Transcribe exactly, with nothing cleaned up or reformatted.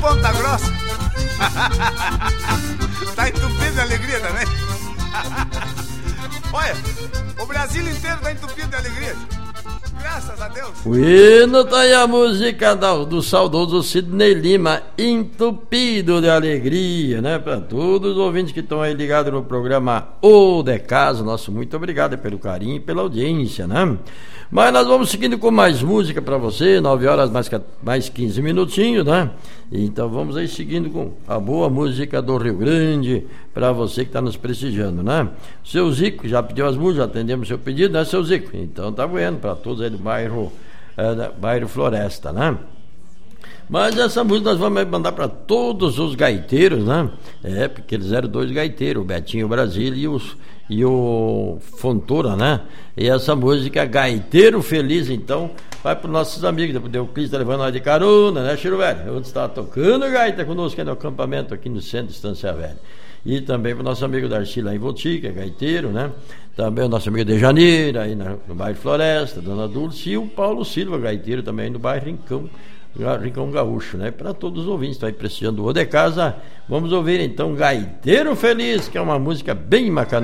Ponta Grossa. Tá entupido de alegria também. Olha, o Brasil inteiro tá entupido de alegria. Graças a Deus. O hino tá aí a música do, do saudoso Sidney Lima, entupido de alegria, né? Para todos os ouvintes que estão aí ligados no programa O de Casa, nosso muito obrigado pelo carinho e pela audiência, né? Mas nós vamos seguindo com mais música para você, nove horas mais, mais quinze minutinhos, né? Então vamos aí seguindo com a boa música do Rio Grande para você que está nos prestigiando, né? Seu Zico já pediu as músicas, atendemos seu pedido, né, seu Zico? Então tá bueno para todos aí do bairro, é, bairro Floresta, né? Mas essa música nós vamos mandar para todos os gaiteiros, né? É, porque eles eram dois gaiteiros, o Betinho Brasília e, os, e o Fontoura, né? E essa música, Gaiteiro Feliz, então, vai para os nossos amigos. Depois o Cris está levando nós de carona, né, Chiro Velho? Onde está tocando gaita conosco aqui no acampamento, aqui no centro de Estância Velha. E também para o nosso amigo Darcy lá em Voti, que é gaiteiro, né? Também o nosso amigo de Janeiro, aí no bairro Floresta, Dona Dulce, e o Paulo Silva, gaiteiro também no bairro Rincão. Rincão Gaúcho, né? Para todos os ouvintes que estão aí prestigiando o O de Casa, vamos ouvir então Gaiteiro Feliz, que é uma música bem bacana.